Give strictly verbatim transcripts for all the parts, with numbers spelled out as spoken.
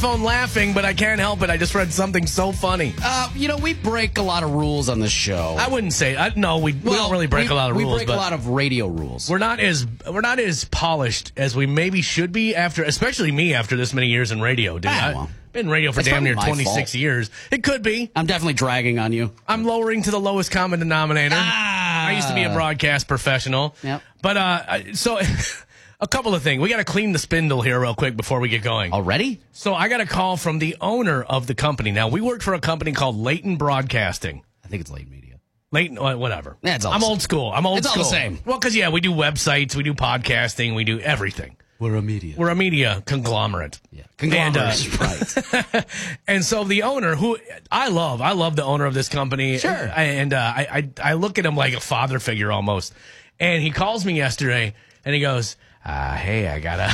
phone laughing, but I can't help it. I just read something so funny. Uh, you know, we break a lot of rules on this show. I wouldn't say. I, no, we, we Well, don't really break we, a lot of we rules. break but a lot of radio rules. We're not as we're not as polished as we maybe should be after, especially me after this many years in radio, dude. Ah, I've well. been in radio for That's damn near probably my twenty-six fault. years. It could be. I'm definitely dragging on you. I'm lowering to the lowest common denominator. Ah. I used to be a broadcast professional. Yep. But uh, I- so a couple of things. We got to clean the spindle here real quick before we get going. Already? So I got a call from the owner of the company. Now, we work for a company called Leighton Broadcasting. I think it's late media. Leighton, uh, whatever. Yeah, it's all I'm the old same. school. I'm old It's all school. the same. Well, because, yeah, we do websites, we do podcasting, we do everything. We're a media. We're a media conglomerate. Yeah. Conglomerate. And, uh, right. and so the owner, who I love, I love the owner of this company. Sure. And uh, I, I I look at him like a father figure almost. And he calls me yesterday, and he goes, uh, "Hey, I gotta."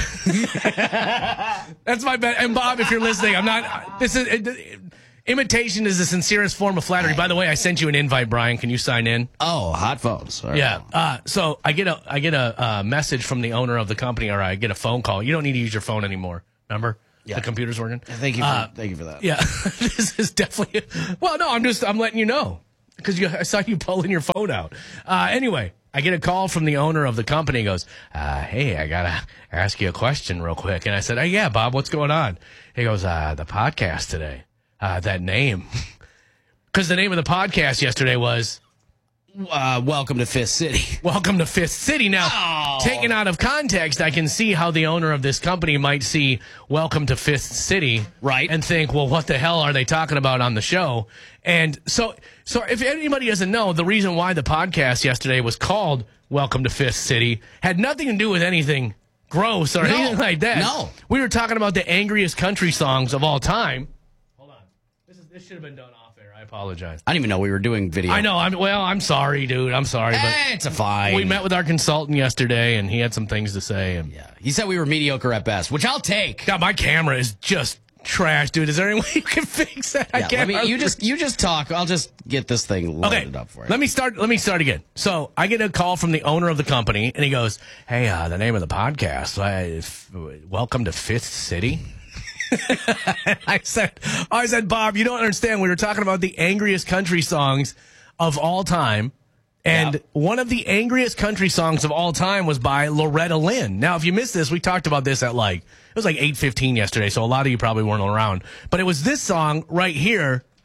That's my bet. And Bob, if you're listening, I'm not. This is it, imitation is the sincerest form of flattery. By the way, I sent you an invite, Brian. Can you sign in? Oh, hot phones. All right. Yeah. Uh, so I get a I get a uh, message from the owner of the company, or I get a phone call. You don't need to use your phone anymore. Remember? Yeah. The computer's working. Thank you for, Uh, thank you for that. Yeah. This is definitely. Well, no, I'm just I'm letting you know because you I saw you pulling your phone out. Uh, anyway, I get a call from the owner of the company. He goes, uh, "Hey, I gotta ask you a question real quick." And I said, "Oh yeah, Bob, what's going on?" He goes, uh, "The podcast today. Uh, that name." Because the name of the podcast yesterday was Uh, welcome to Fifth City. Welcome to Fifth City. Now, Oh. taken out of context, I can see how the owner of this company might see Welcome to Fifth City. Right. And think, well, what the hell are they talking about on the show? And so, so if anybody doesn't know, the reason why the podcast yesterday was called Welcome to Fifth City had nothing to do with anything gross or No. anything like that. No. We were talking about the angriest country songs of all time. Hold on. This, is, this should have been done off air. I apologize. I didn't even know we were doing video. I know. I'm well. I'm sorry, dude. I'm sorry, but Eh, it's a fine. we met with our consultant yesterday, and he had some things to say. And Yeah. He said we were mediocre at best, which I'll take. God, my camera is just trash, dude. Is there any way you can fix that? I Yeah, can't. let me, you just you just talk. I'll just get this thing okay. loaded up for you. Let me start. Let me start again. So I get a call from the owner of the company, and he goes, "Hey, uh, the name of the podcast. Uh, f- welcome to Fifth City." I said, I said, Bob, you don't understand. We were talking about the angriest country songs of all time. And Yep. one of the angriest country songs of all time was by Loretta Lynn. Now, if you missed this, we talked about this at like, it was like eight fifteen yesterday, so a lot of you probably weren't around. But it was this song right here